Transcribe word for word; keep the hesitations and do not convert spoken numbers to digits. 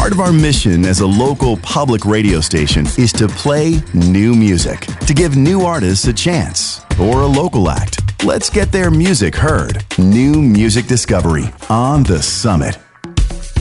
Part of our mission as a local public radio station is to play new music, to give new artists a chance, or a local act. Let's get their music heard. New music discovery on The Summit.